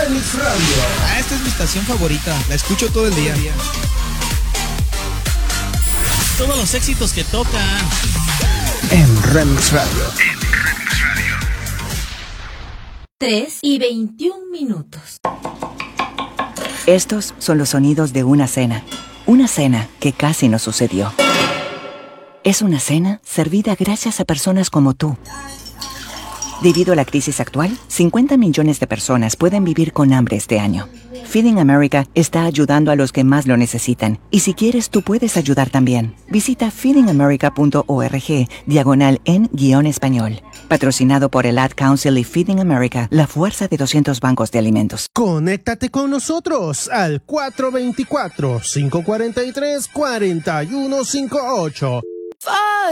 Remix Radio. Esta es mi estación favorita, la escucho todo el día. Todos los éxitos que tocan En Remix Radio. 3:21. Estos son los sonidos de una cena que casi no sucedió. Es una cena servida gracias a personas como tú. Debido a la crisis actual, 50 millones de personas pueden vivir con hambre este año. Feeding America está ayudando a los que más lo necesitan. Y si quieres, tú puedes ayudar también. Visita feedingamerica.org/en-español. Patrocinado por el Ad Council y Feeding America, la fuerza de 200 bancos de alimentos. Conéctate con nosotros al 424-543-4158.